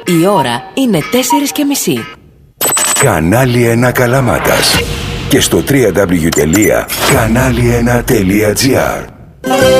Η ώρα είναι 4:30. Κανάλι 1 Καλαμάτας. Και στο www.kanali1.gr.